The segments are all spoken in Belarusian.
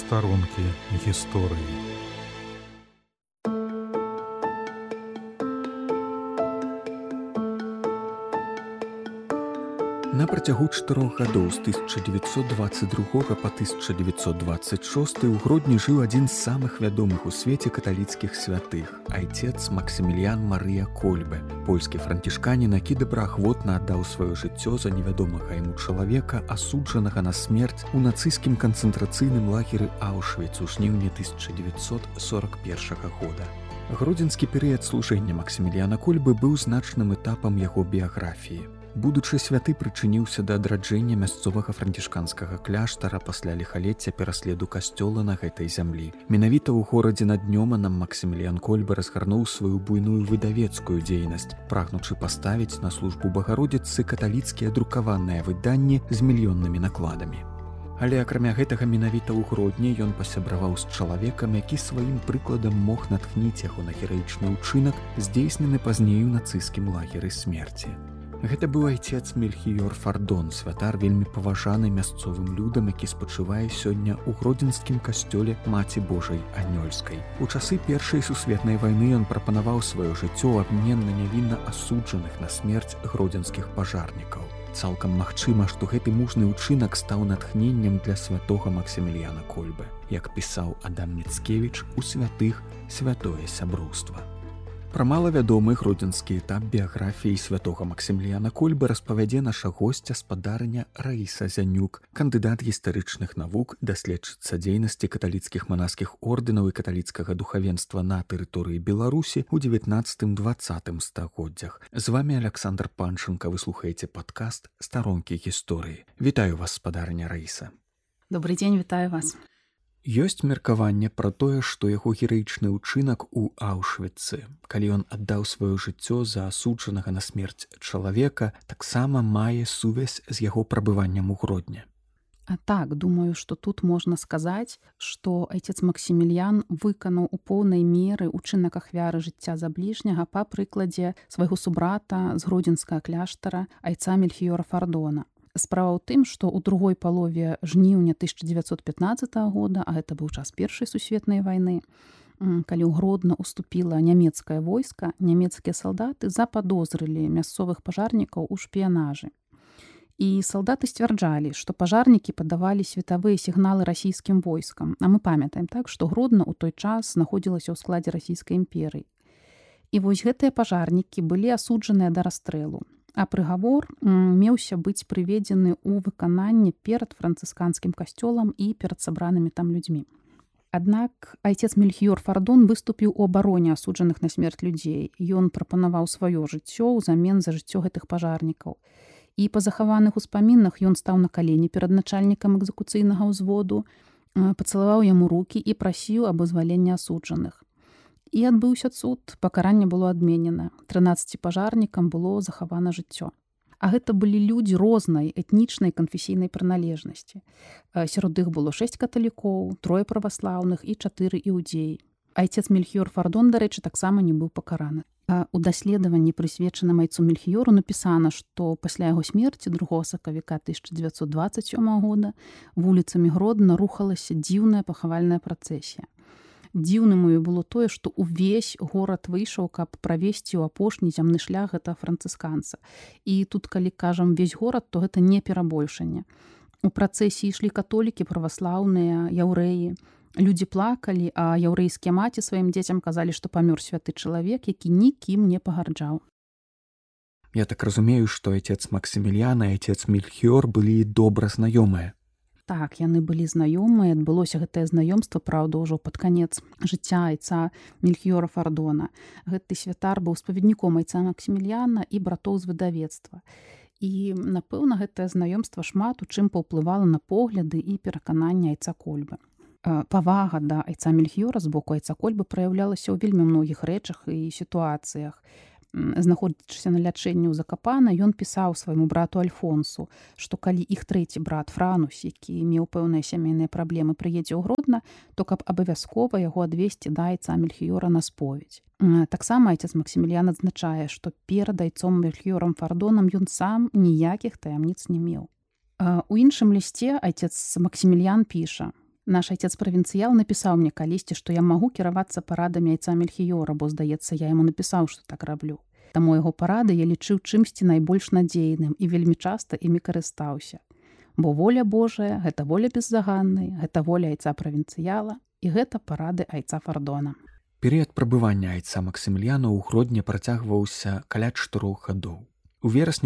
Старонкі гісторыі. На працягу 4 гадоў з 1922 па 1926 у Гродні жыў адзін з самых вядомых у свеце каталіцкіх святых, айцец Максіміліян Марыя Кольбе, польскі францішканін, які добраахвотна аддаў сваё жыццё за невядомага яму чалавека, асуджанага на смерць у нацысцкім канцэнтрацыйным лагеры Аўшвіц у жніўні 1941 года. Гродзенскі перыяд служэння Максіміліяна Кольбы быў значным этапам яго біяграфіі. Будучы святы прычыніўся да адраджэння мясцовага францішканскага кляштара пасля ліхалецця пераследу касцёла на гэтай зямлі. Менавіта ў горадзе над Нёманам Максіміліян Кольбе разгарнуў сваю буйную выдавецкую дзейнасць, прагнучы паставіць на службу Багародзіцы каталіцкія друкаваныя выданні з мільённымі накладамі. Але акрамя гэтага менавіта ў Гродні ён пасябраваў з чалавекам, які сваім прыкладам мог натхніць яго на гераічны ўчынак, здзейснены пазней у нацысцкім лагеры смерці. Гэта быў айцец Мельхіёр Фардон, святар вельмі паважаны мясцовым людам, які спачывае сёння ў гродзенскім касцёле Маці Божай Анёльскай. У часы Першай сусветнай вайны ён прапанаваў сваё жыццё ў абмен на нявінна асуджаных на смерць гродзенскіх пажарнікаў. Цалкам магчыма, што гэты мужны ўчынак стаў натхненнем для святога Максіміліяна Кольбе, як пісаў Адам Міцкевіч у святых святое сяброўства. Пра малавядомы гродзенскі этап біяграфіі святога Максіміліяна Кольбе распавядзе наша госця спадарыня Раіса Зянюк, кандыдат гістарычных навук, даследчыца дзейнасці каталіцкіх манаскіх ордэнаў і каталіцкага духавенства на тэрыторыі Беларусі ў 19-20 стагоддзях. З вамі Аляксандр Панчынка, вы слухаеце падкаст «Старонкі гісторыі». Вітаю вас, спадарыня Раіса. Добрый дзень, вітаю вас. Ёсць меркаванне пра тое, што яго гераічны ўчынак у Аўшвіцы, калі ён аддаў сваё жыццё за асуджанага на смерць чалавека, таксама мае сувязь з яго прабываннем у Гродні. Так, думаю, што тут можна сказаць, што айцец Максіміліян выканаў у поўнай меры ўчынак ахвяры жыцця за бліжняга па прыкладзе свайго субрата з гродзенскага кляштара айца Мельхіёра Фардона. Справа ў тым, што ў другой палове жніўня 1915 года, а гэта быў час Першай сусветнай вайны, калі ў Гродно уступіла нямецкае войска, нямецкія салдаты западозрылі мясцовых пажарнікаў у шпіянажы. І салдаты сцвярджалі, што пажарнікі падавалі светавыя сігналы расійскім войскам. А мы памятаем, так, што Гродно ў той час знаходзілася ў складзе Расійскай імперыі. І вось гэтыя пажарнікі былі асуджаныя да расстрэлу. А прыгавор меўся быць прыведзены ў выкананне перад францысканскім касцёлам і перад сабранымі там людзьмі. Аднак айцец Мельхіёр Фардон выступіў у абароне асуджаных на смерць людзей. Ён прапанаваў сваё жыццё ўзамен за жыццё гэтых пажарнікаў. І па захаваных успамінах ён стаў на калені перад начальнікам экзекуцыйнага ўзводу, пацалаваў яму рукі і прасіў аб вызваленні асуджаных. І адбыўся суд, пакаранне было адменена. 13 пажарнікам было захавана жыццё. А гэта былі людзі рознай этнічнай канфесійнай прыналежнасці. Сярод іх было 6 каталікоў, 3 праваслаўных і 4 іудзеі. Айцец Мельхіёр Фардон, дарэчы, таксама не быў пакараны. У даследаванні, прысвечаным айцу Мельхіёру, напісана, што пасля яго смерці 2 сакавіка 1927 года вуліцамі Гродна рухалася дзіўная пахавальная працэсія. Дзіўным было тое, што ўвесь горад выйшаў, каб правесці ў апошні зямны шлях гэтага францысканца. І тут, калі кажам «весь горад», то гэта не перабольшанне. У працэсіі ішлі католікі, праваслаўныя, яўрэі. Людзі плакалі, а яўрэйскія маці сваім дзецям казалі, што памёр святы чалавек, які нікім не пагарджаў. Я так разумею, што айцец Максіміліян і айцец Мельхіёр былі добра знаёмыя. Так, яны былі знаёмыя, адбылося гэтае знаёмства, праўда, ўжо пад канец жыцця айца Мельхіёра Фардона. Гэты святар быў спаведніком айца Максіміліяна і братоў з выдавецтва. І, напэўна, гэтае знаёмства шмат у чым паўплывала на погляды і перакананні айца Кольбе. Павага да айца Мельхіёра з боку айца Кольбе праяўлялася ў вельмі многіх рэчах і сітуацыях. Знаходзячыся на лячэнні ў Закапана, ён пісаў свайму брату Альфонсу, што калі іх трэці брат Франус, які меў пэўныя сямейныя праблемы, прыедзе ў Гродна, то каб абавязкова яго адвесці да айца Мельхіёра на споведь. Таксама айцец Максіміліян адзначае, што перад айцом Мельхіёрам Фардонам ён сам ніякіх таямніц не меў. У іншым лісце айцец Максіміліян піша: Наш айцец-правінцыял напісаў мне калісьці, што я магу кіравацца парадамі айца Мельхіёра, бо, здаецца, я яму напісаў, што так раблю. Таму яго парады я лічыў чымсьці найбольш надзейным і вельмі часта імі карыстаўся. Бо воля Божая – гэта воля беззаганнай, гэта воля айца-правінцыяла і гэта парады айца Фардона. Перыяд прабывання айца Максіміліяна ў Гродні працягваўся каля 4 гадоў. У верасні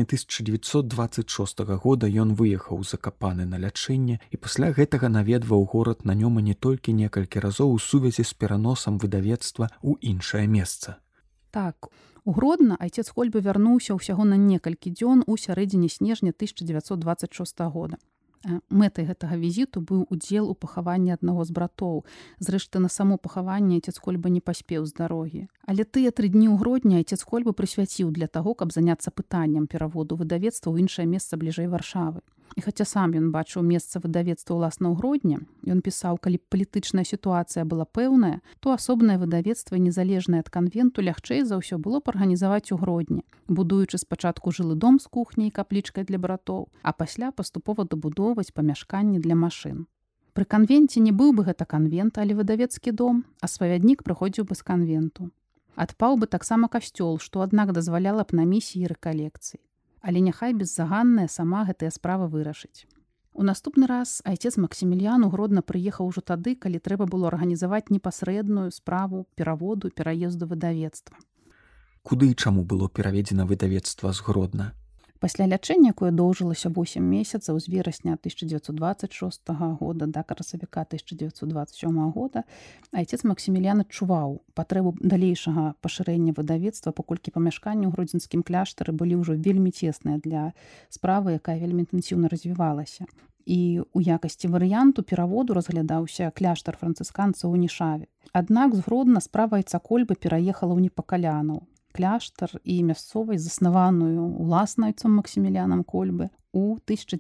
1926 года ён выехаў з Закапаны на лячэнне і пасля гэтага наведваў горад на нём не толькі некалькі разоў у сувязі з пераносам выдавецтва ў іншае месца. Так, у Гродна айцец Кольбы вярнуўся ўсяго на некалькі дзён у сярэдзіне снежня 1926 года. Мэтай гэтага візіту быў удзел у пахаванні аднаго з братоў. Зрэшты, на само пахаванне айцец Кольба не паспеў з дарогі. Але тыя 3 дні ў Гродні айцец Кольба прысвяціў для таго, каб заняцца пытаннем пераводу выдавецтва ў іншае месца бліжэй Варшавы. І хаця сам ён бачыў месца выдавецтва ўласна ў Гродні, ён пісаў, калі б палітычная сітуацыя была пэўная, то асобнае выдавецтва, незалежнае ад канвенту, лягчэй за ўсё было б арганізаваць у Гродні, будуючы спачатку жылы дом з кухняй і каплічкай для братоў, а пасля паступова дабудоўваць памяшканні для машын. Пры канвенце не быў бы гэта канвент, але выдавецкі дом, а спавяднік прыходзіў бы з канвенту. Адпаў бы таксама касцёл, што, аднак, дазваляла б на місіі рэкалекцый. Але няхай беззаганная сама гэтая справа вырашыць. У наступны раз айцец Максіміліян у Гродна прыехаў ужо тады, калі трэба было арганізаваць непасрэдную справу пераводу, пераезду выдавецтва. Куды і чаму было пераведзена выдавецтва з Гродна? Пасля лячэння, якое доўжылася 8 месяцаў з верасня 1926 года да красавіка 1927 года, айцец Максіміліян адчуваў патрэбу далейшага пашырэння выдавецтва, паколькі памяшканні ў гродзенскім кляштары былі ўжо вельмі цесныя для справы, якая вельмі інтэнсіўна развівалася. І ў якасці варыянту пераводу разглядаўся кляштар францысканцаў у Нішаве. Аднак з Гродна справа айца Кольбы пераехала ў Непакалянаў, кляштар і мясцовасць, заснаваную уласна айцом Максіміліянам Кольбы ў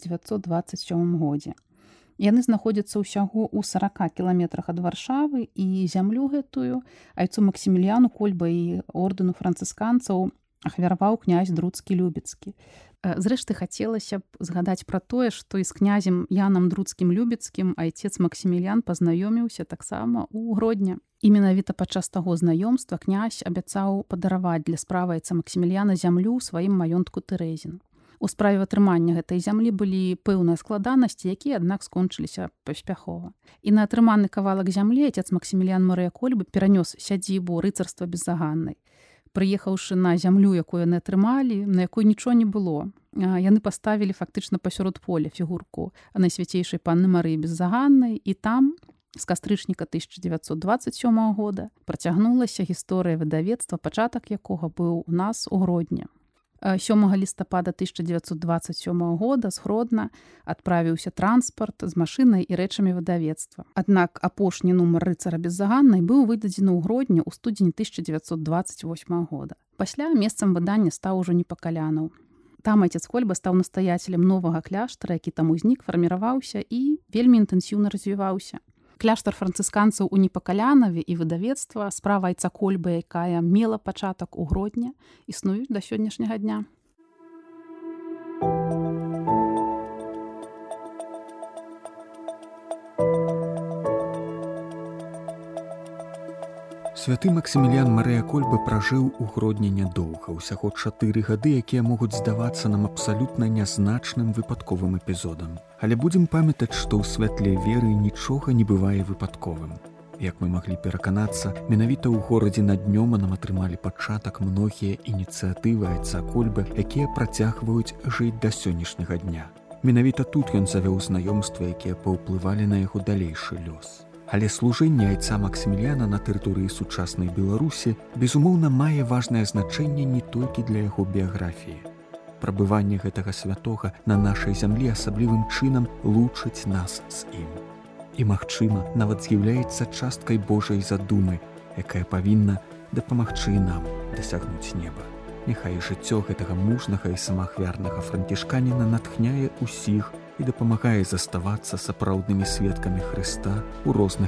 1927 годзе. Яны знаходзяцца ўсяго ў 40 кіламетрах ад Варшавы, і зямлю гэтую айцу Максіміліяну Кольба і ордэну францысканцаў ахвяраваў князь Друцкі-Любецкі. Зрэшты, хацелася б згадаць пра тое, што і з князем Янам Друцкім-Любецкім айцец Максіміліян пазнаёміўся таксама ў Гродні. І менавіта падчас таго знаёмства князь абяцаў падараваць для справы айца Максіміліяна зямлю ў сваім маёнтку Тэрэзін. У справе атрымання гэтай зямлі былі пэўныя складанасці, якія, аднак, скончыліся паспяхова. І на атрыманы кавалак зямлі айцец Максіміліян Марыя Кольбы перанёс сядзібу рыцарства беззаганнай. Прыехаўшы на зямлю, якую яны атрымалі, на якой нічого не было, яны паставілі фактычна пасярод поля фігурку найсвяцейшай панны Марыі беззаганнай, і там з кастрычніка 1927 года працягнулася гісторыя выдавецтва, пачатак якога быў у нас у Гродні. 7 лістапада 1927 года з Гродна адправіўся транспарт з машынай і рэчамі выдавецтва. Аднак апошні нумар рыцара беззаганнай быў выдадзены ў Гродні ў студзені 1928 года. Пасля месцам выдання стаў ужо Непакалянаў. Там айцец Кольба стаў настаяцелем новага кляштара, які там узнік, фарміраваўся і вельмі інтэнсіўна развіваўся. Кляштар францысканцаў у Непакалянаве і выдавецтва, справа айца Кольбы, якая мела пачатак у Гродні, існуюць да сённяшняга дня. Святы Максіміліян Марыя Кольбы пражыў у Гродні нядоўга, усяго 4 гады, якія могуць здавацца нам абсалютна нязначным выпадковым эпізодам. Але будзем памятаць, што ў святле веры нічога не бывае выпадковым. Як мы маглі пераканацца, менавіта ў горадзе над Днёманам атрымалі пачатак многія ініцыятывы айца Кольбы, якія працягваюць жыць да сённяшняга дня. Менавіта тут ён завёў знаёмствы, якія паўплывалі на яго далейшы лёс. Але служэнне айца Максіміліяна на тэрыторыі сучаснай Беларусі, безумоўна, мае важнае значэнне не толькі для яго біяграфіі. Прабыванне гэтага святога на нашай зямлі асаблівым чынам лучыць нас з ім. І, магчыма, нават з'яўляецца часткай Божай задумы, якая павінна дапамагчы нам дасягнуць неба. Няхай жыццё гэтага мужнага і самаахвярнага францішканіна натхняе ўсіх і дапамагае заставацца сапраўднымі сведкамі Хрыста ў розных